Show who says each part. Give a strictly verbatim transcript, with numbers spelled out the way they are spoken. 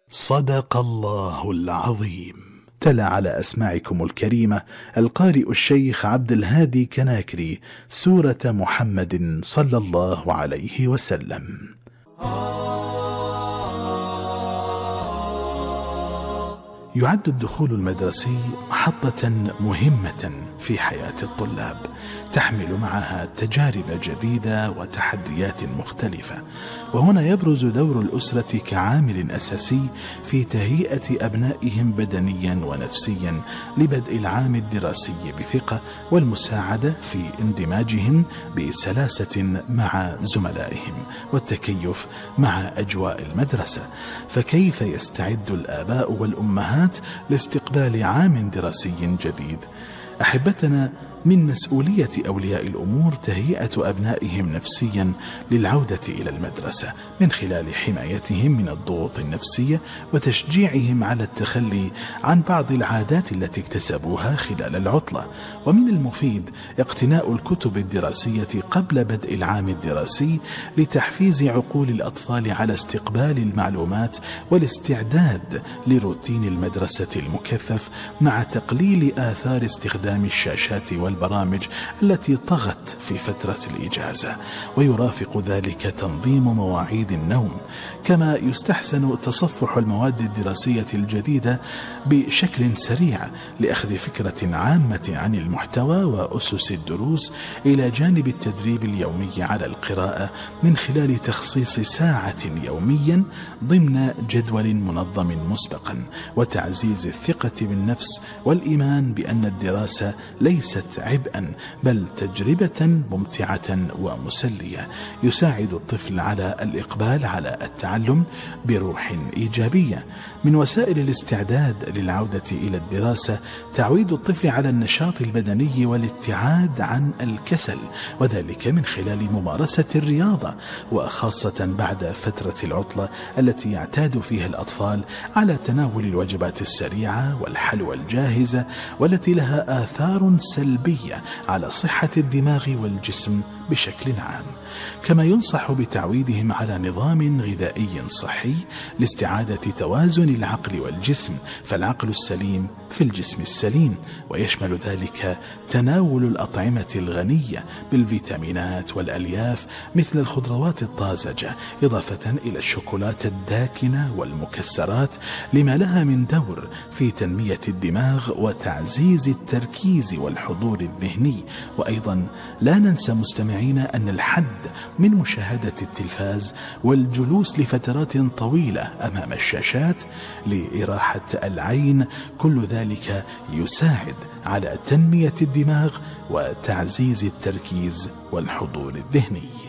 Speaker 1: صدق الله العظيم. تلا على أسماعكم الكريمة القارئ الشيخ عبد الهادي كناكري سورة محمد صلى الله عليه وسلم. يعد الدخول المدرسي محطة مهمة في حياة الطلاب، تحمل معها تجارب جديدة وتحديات مختلفة، وهنا يبرز دور الأسرة كعامل أساسي في تهيئة أبنائهم بدنيا ونفسيا لبدء العام الدراسي بثقة، والمساعدة في اندماجهم بسلاسة مع زملائهم والتكيف مع أجواء المدرسة. فكيف يستعد الآباء والأمهات لاستقبال عام دراسي جديد؟ أحبتنا، من مسؤولية أولياء الأمور تهيئة أبنائهم نفسيا للعودة إلى المدرسة من خلال حمايتهم من الضغوط النفسية وتشجيعهم على التخلي عن بعض العادات التي اكتسبوها خلال العطلة. ومن المفيد اقتناء الكتب الدراسية قبل بدء العام الدراسي لتحفيز عقول الأطفال على استقبال المعلومات والاستعداد لروتين المدرسة المكثف، مع تقليل آثار استخدام الشاشات والبرامج التي طغت في فترة الإجازة. ويرافق ذلك تنظيم مواعيد النوم، كما يستحسن تصفح المواد الدراسية الجديدة بشكل سريع لأخذ فكرة عامة عن المحتوى وأسس الدروس، إلى جانب التدريب اليومي على القراءة من خلال تخصيص ساعة يوميا ضمن جدول منظم مسبقا، وتعزيز الثقة بالنفس والإيمان بأن الدراسة ليست عبئا بل تجربة ممتعة ومسلية يساعد الطفل على الإقبال على التعلم بروح إيجابية. من وسائل الاستعداد للعودة إلى الدراسة تعويد الطفل على النشاط البدني والابتعاد عن الكسل، وذلك من خلال ممارسة الرياضة، وخاصة بعد فترة العطلة التي يعتاد فيها الأطفال على تناول الوجبات السريعة والحلوى الجاهزة، والتي لها آثار سلبية على صحة الدماغ والجسم بشكل عام. كما ينصح بتعويدهم على نظام غذائي صحي لاستعادة توازن العقل والجسم، فالعقل السليم في الجسم السليم، ويشمل ذلك تناول الأطعمة الغنية بالفيتامينات والألياف مثل الخضروات الطازجة، إضافة إلى الشوكولاتة الداكنة والمكسرات، لما لها من دور في تنمية الدماغ وتعزيز التركيز والحضور الذهني. وأيضا لا ننسى مستمعين أن الحد من مشاهدة التلفاز والجلوس لفترات طويلة أمام الشاشات لإراحة العين، كل ذلك يساعد على تنمية الدماغ وتعزيز التركيز والحضور الذهني.